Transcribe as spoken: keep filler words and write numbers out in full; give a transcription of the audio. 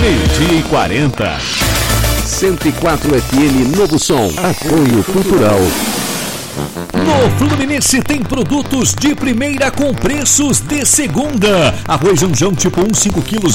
meio-dia e quarenta. cento e quatro F M Novo Som. Apoio Cultural. No Fluminense tem produtos de primeira com preços de segunda. Arroz Janjão tipo um, cinco quilos,